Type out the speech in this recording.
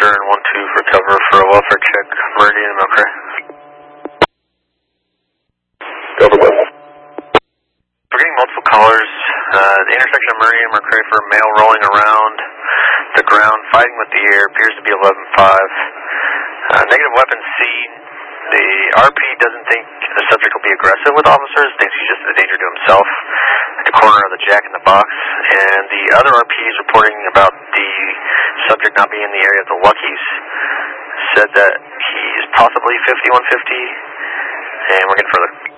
turn 1-2 for cover for a welfare check, Meridian and McRae. Government. We're getting multiple callers. The intersection of Meridian and McRae for a male rolling around the ground, fighting with the air, appears to be 11-5. Negative weapons seen. The RP doesn't think the subject will be aggressive with officers, thinks he's just a danger to himself at the corner of the Jack in the Box. And the other RP is reporting about the subject not being in the area of the Luckies. Said that he's possibly 5150, and we're getting further.